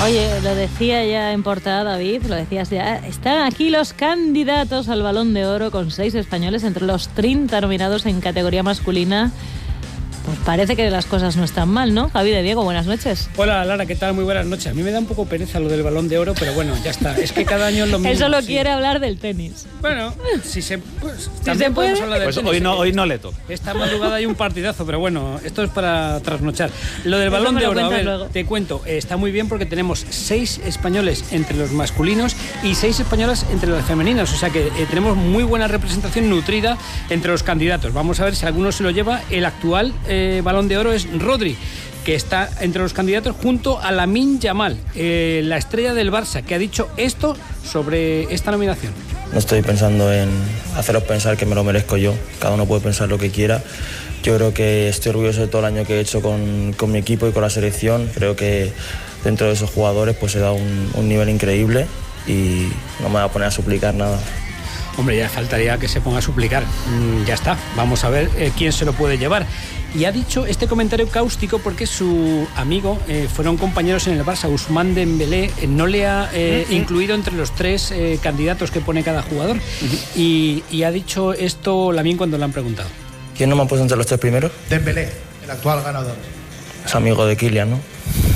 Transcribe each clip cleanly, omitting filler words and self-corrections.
Oye, lo decía ya en portada David, lo decías ya, están aquí los candidatos al Balón de Oro con 6 españoles entre los 30 nominados en categoría masculina. Pues parece que las cosas no están mal, ¿no? Javi de Diego, buenas noches. Hola Lara, ¿qué tal? Muy buenas noches. A mí me da un poco pereza lo del Balón de Oro, pero bueno, ya está. Es que cada año es lo mismo. Él solo quiere hablar del tenis. Bueno, si se puede. Hablar del pues tenis. hoy no le toca. Esta madrugada hay un partidazo, pero bueno, esto es para trasnochar. Lo del Balón de Oro, a ver, luego. Te cuento, está muy bien porque tenemos 6 españoles entre los masculinos y 6 españolas entre las femeninas, o sea que tenemos muy buena representación nutrida entre los candidatos. Vamos a ver si alguno se lo lleva. El actual Balón de Oro es Rodri, que está entre los candidatos junto a Lamine Yamal, la estrella del Barça, que ha dicho esto sobre esta nominación. No estoy pensando en haceros pensar que me lo merezco yo, cada uno puede pensar lo que quiera. Yo creo que estoy orgulloso de todo el año que he hecho con mi equipo y con la selección. Creo que dentro de esos jugadores pues he dado un nivel increíble y no me voy a poner a suplicar nada. Hombre, ya faltaría que se ponga a suplicar. Ya está, vamos a ver quién se lo puede llevar. Y ha dicho este comentario cáustico porque su amigo, fueron compañeros en el Barça, Ousmane Dembélé, no le ha incluido entre los 3 candidatos que pone cada jugador. Y ha dicho esto Lamine cuando le han preguntado. ¿Quién no me ha puesto entre los 3 primeros? Dembélé, el actual ganador. Es amigo de Kylian, ¿no?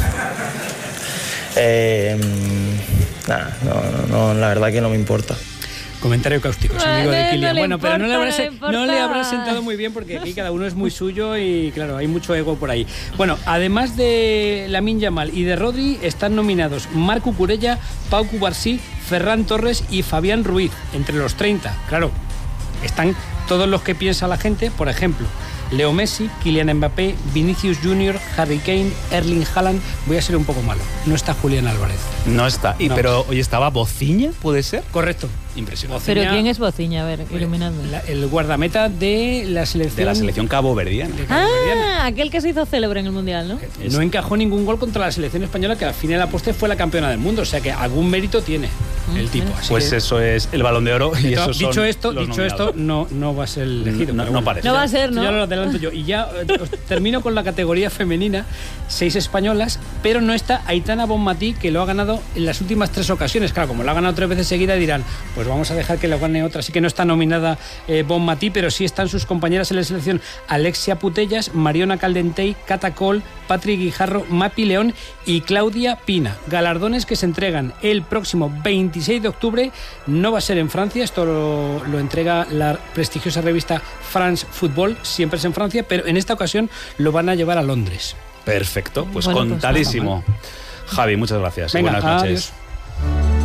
No, la verdad que no me importa. Comentario cáustico, es amigo de Kylian. No bueno, pero importa, no le habrá sentado muy bien porque aquí cada uno es muy suyo y claro, hay mucho ego por ahí. Bueno, además de Lamine Yamal y de Rodri, están nominados Marc Cucurella, Pau Cubarsí, Ferran Torres y Fabián Ruiz, entre los 30. Claro, están todos los que piensa la gente, por ejemplo, Leo Messi, Kylian Mbappé, Vinicius Junior, Harry Kane, Erling Haaland. Voy a ser un poco malo. No está Julián Álvarez. No está. No. Pero hoy estaba Bociña, ¿puede ser? Correcto. Impresionante. ¿Pero quién es Bociña? A ver, iluminadme. El guardameta de la selección. De la selección caboverdiana. Aquel que se hizo célebre en el Mundial, ¿no? No encajó ningún gol contra la selección española, que al fin y a la postre fue la campeona del mundo. O sea que algún mérito tiene el tipo. Así pues que, eso es el Balón de Oro. Y eso dicho esto, no va a ser elegido. No parece. No va a ser, ¿no? Ya lo adelanto yo. Y ya termino con la categoría femenina. 6 españolas, pero no está Aitana Bonmatí, que lo ha ganado en las últimas 3 ocasiones. Claro, como lo ha ganado 3 veces seguida, dirán, pues vamos a dejar que lo gane otra. Así que no está nominada Bonmatí, pero sí están sus compañeras en la selección: Alexia Putellas, Mariona Caldentey, Cata Col, Patri Guijarro, Mapi León y Claudia Pina. Galardones que se entregan el próximo 26 de octubre. No va a ser en Francia, esto lo entrega la prestigiosa revista France Football, siempre es en Francia, pero en esta ocasión lo van a llevar a Londres. Perfecto, pues bueno, contadísimo. Javi, muchas gracias. Venga, Buenas noches. adiós.